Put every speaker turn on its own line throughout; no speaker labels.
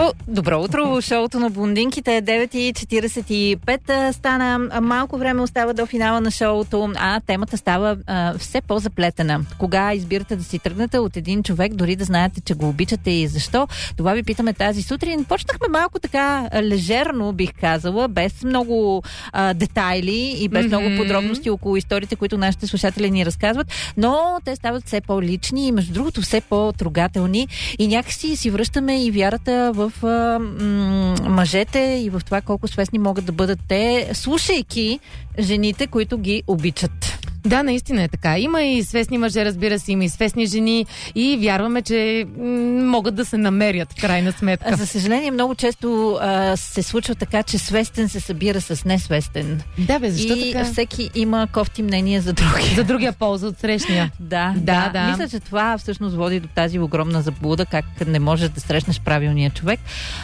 Добро утро, шоуто на блондинките е 9:45. Стана малко време остава до финала на шоуто, а темата става все по-заплетена. Кога избирате да си тръгнете от един човек, дори да знаете, че го обичате и защо? Това ви питаме тази сутрин. Почнахме малко така лежерно, бих казала, без много детайли и без много подробности около историите, които нашите слушатели ни разказват, но те стават все по-лични и между другото все по-трогателни и някакси си връщаме и вярата в мъжете и в това колко свестни могат да бъдат те, слушайки жените, които ги обичат.
Да, наистина е така. Има и свестни мъже, разбира се, има и свестни жени и вярваме, че могат да се намерят в крайна сметка.
За съжаление, много често се случва така, че свестен се събира с несвестен.
Да, бе, защо
и
така?
Всеки има кофти мнение за другия.
За другия полза от срещния.
Да. Мисля, че това всъщност води до тази огромна заблуда, как не можеш да срещнеш правилния човек.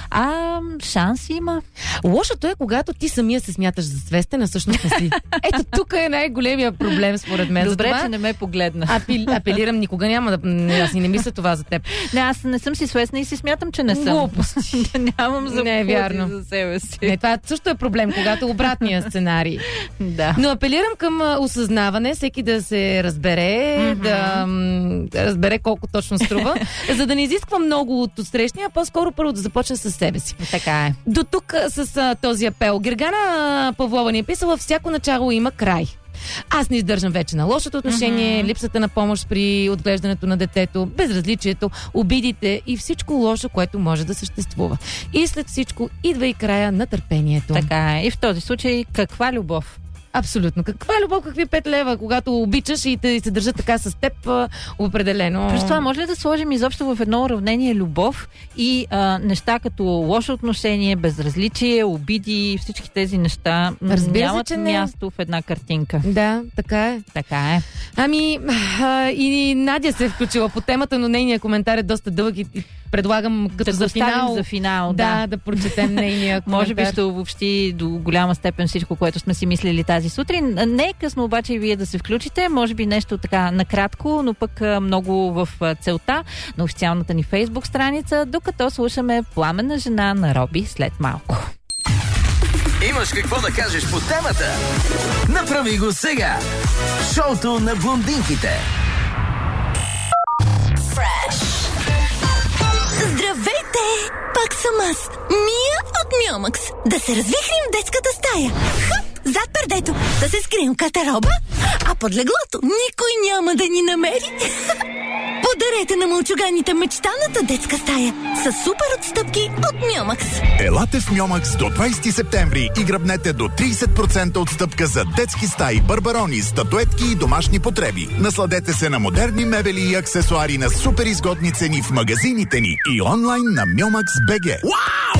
Шанс има.
Лошото е, когато ти самия се смяташ за свестен, а всъщност не си. Ето тук е най-големия проблем според мен.
Добре,
това,
че не ме погледна.
Апелирам, никога няма да... Аз и не мисля това за теб.
Не, аз не съм си свестна и си смятам, че не съм.
Глупости.
Нямам заблуди
за
себе си.
Не, това също е проблем, когато е обратния сценарий.
Да.
Но апелирам към осъзнаване, всеки да се разбере, да разбере колко точно струва, за да не изисква много от срещния, а по-скоро първо да започне с себе си.
Така е.
До тук с този апел. Гергана Павлова ни е писала: всяко начало има край. Аз не издържам вече на лошото отношение, липсата на помощ при отглеждането на детето, безразличието, обидите и всичко лошо, което може да съществува. И след всичко идва и края на търпението.
Така е. И в този случай каква любов?
Абсолютно. Каква е любов, какви 5 лева, когато обичаш и се държат така с теб, определено.
Плюс това, може ли да сложим изобщо в едно уравнение любов и неща като лошо отношение, безразличие, обиди, всички тези неща нямат място в една картинка.
Да, така е.
Така е.
И Надя се е включила по темата, но нейният коментар е доста дълъг и предлагам като
да
за
финал.
Да прочетем нейния коментар.
Може би ще обобщи до голяма степен всичко, което сме си мислили тази сутрин. Не е късно обаче и вие да се включите. Може би нещо така накратко, но пък много в целта на официалната ни Фейсбук страница, докато слушаме Пламенна жена на Роби след малко.
Имаш какво да кажеш по темата? Направи го сега! Шоуто на блондинките.
Здравейте! Пак съм аз, Мия от Мьомакс. Да се развихрим в детската стая. Зад пердето да се скрием катероба, а под леглото никой няма да ни намери. Подарете на мълчуганите мечтаната детска стая с супер отстъпки от Мьомакс.
Елате в Мьомакс до 20 септември и гръбнете до 30% отстъпка за детски стаи, барбарони, статуетки и домашни потреби. Насладете се на модерни мебели и аксесуари на супер изгодни цени в магазините ни и онлайн на Myomax.bg.